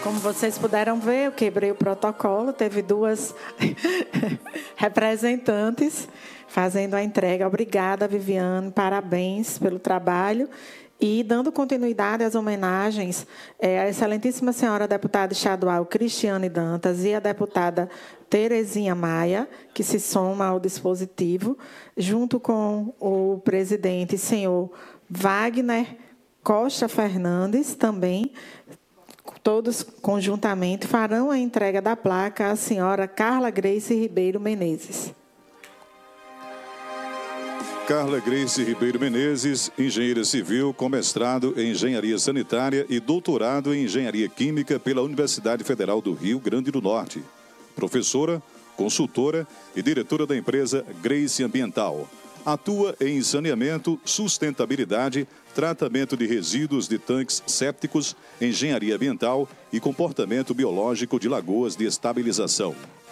Como vocês puderam ver, eu quebrei o protocolo, teve 2 representantes fazendo a entrega. Obrigada, Viviane, parabéns pelo trabalho. E dando continuidade às homenagens, a excelentíssima senhora deputada estadual Cristiane Dantas e a deputada Terezinha Maia, que se soma ao dispositivo, junto com o presidente, senhor Wagner Costa Fernandes, também, todos conjuntamente farão a entrega da placa à senhora Carla Grace Ribeiro Menezes. Carla Grace Ribeiro Menezes, engenheira civil com mestrado em engenharia sanitária e doutorado em engenharia química pela Universidade Federal do Rio Grande do Norte. Professora, consultora e diretora da empresa Grace Ambiental. Atua em saneamento, sustentabilidade, tratamento de resíduos de tanques sépticos, engenharia ambiental e comportamento biológico de lagoas de estabilização.